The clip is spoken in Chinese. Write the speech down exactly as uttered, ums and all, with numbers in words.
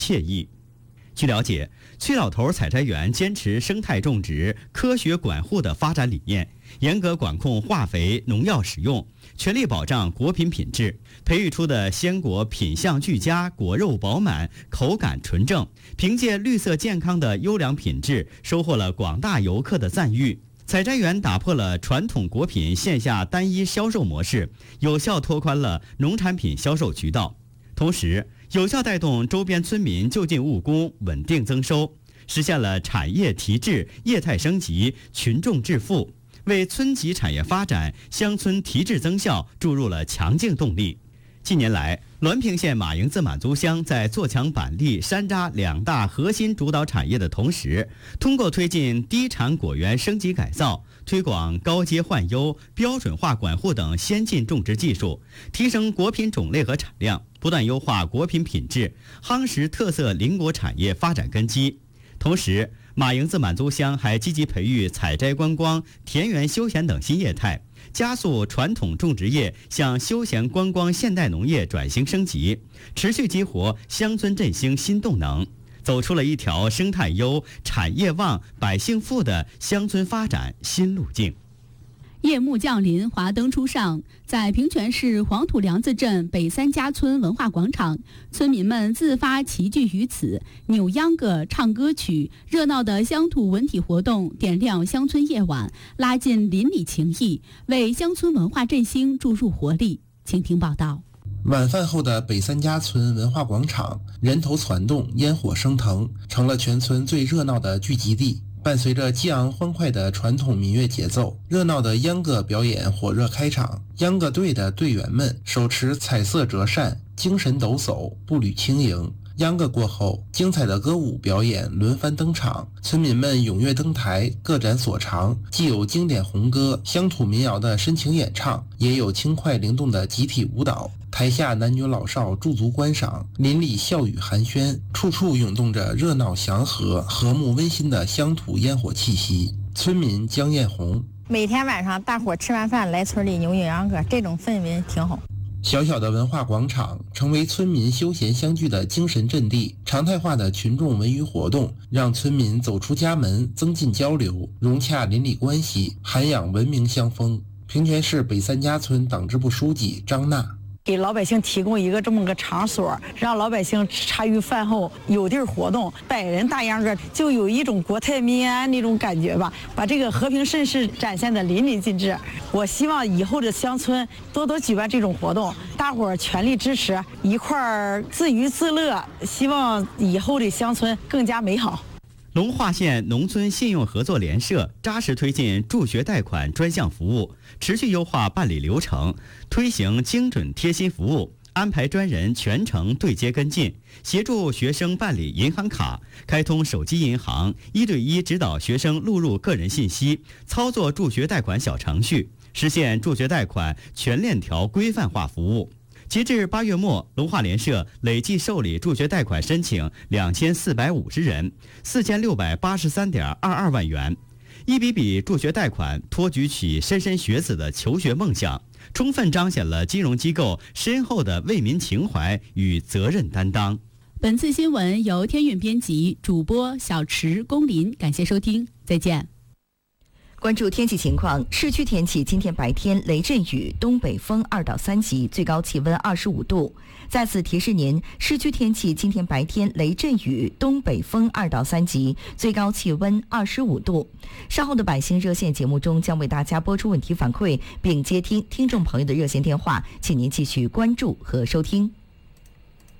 惬意。据了解，崔老头采摘园坚持生态种植、科学管护的发展理念，严格管控化肥、农药使用，全力保障果品品质，培育出的鲜果品相俱佳，果肉饱满，口感纯正，凭借绿色健康的优良品质，收获了广大游客的赞誉。采摘园打破了传统果品线下单一销售模式，有效拓宽了农产品销售渠道，同时有效带动周边村民就近务工，稳定增收，实现了产业提质、业态升级、群众致富，为村级产业发展、乡村提质增效注入了强劲动力。近年来，滦平县马营子满族乡在做强板栗、山楂两大核心主导产业的同时，通过推进低产果园升级改造，推广高阶换优、标准化管护等先进种植技术，提升果品种类和产量，不断优化果品品质，夯实特色林果产业发展根基。同时，马营子满族乡还积极培育采摘观光、田园休闲等新业态，加速传统种植业向休闲观光现代农业转型升级，持续激活乡村振兴新动能，走出了一条生态优、产业旺、百姓富的乡村发展新路径。 夜幕降临，华灯初上，在平泉市黄土梁子镇北三家村文化广场，村民们自发齐聚于此，扭秧歌、唱歌曲，热闹的乡土文体活动点亮乡村夜晚，拉近邻里情谊，为乡村文化振兴注入活力。请听报道。 晚饭后的北三家村文化广场，人头攒动，烟火升腾，成了全村最热闹的聚集地。伴随着激昂欢快的传统民乐节奏，热闹的秧歌表演火热开场。秧歌队的队员们手持彩色折扇，精神抖擞，步履轻盈。秧歌过后，精彩的歌舞表演轮番登场，村民们踊跃登台，各展所长，既有经典红歌、乡土民谣的深情演唱，也有轻快灵动的集体舞蹈。台下男女老少驻足观赏，邻里笑语寒暄，处处涌动着热闹祥和、和睦温馨的乡土烟火气息。村民江艳红： 每天晚上大伙吃完饭来村里扭扭秧歌，这种氛围挺好。 小小的文化广场成为村民休闲相聚的精神阵地，常态化的群众文娱活动让村民走出家门，增进交流，融洽邻里关系，涵养文明乡风。平泉市北三家村党支部书记张娜： 给老百姓提供一个这么个场所，让老百姓茶余饭后有地儿活动，百人大秧歌就有一种国泰民安那种感觉吧，把这个和平盛世展现的淋漓尽致。我希望以后的乡村多多举办这种活动，大伙儿全力支持，一块儿自娱自乐，希望以后的乡村更加美好。 龙化县农村信用合作联社扎实推进助学贷款专项服务，持续优化办理流程，推行精准贴心服务，安排专人全程对接跟进，协助学生办理银行卡，开通手机银行，一对一指导学生录入个人信息，操作助学贷款小程序，实现助学贷款全链条规范化服务。截至八月末，龙化联社累计受理助学贷款申请两千四百五十人，四千六百八十三点二二万元，一笔笔助学贷款托举起莘莘学子的求学梦想，充分彰显了金融机构深厚的为民情怀与责任担当。 本次新闻由天韵编辑，主播小池、龚林，感谢收听，再见。 关注天气情况，市区天气今天白天雷阵雨，东北风二到三级，最高气温二十五度。再次提示您，市区天气今天白天雷阵雨，东北风二到三级，最高气温二十五度。稍后的百姓热线节目中将为大家播出问题反馈，并接听听众朋友的热线电话，请您继续关注和收听。